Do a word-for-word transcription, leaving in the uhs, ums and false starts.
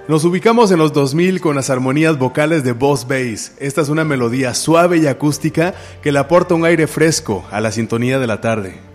Nos ubicamos en los dos mil con las armonías vocales de Boss Bass. Esta es una melodía suave y acústica que le aporta un aire fresco a la sintonía de la tarde.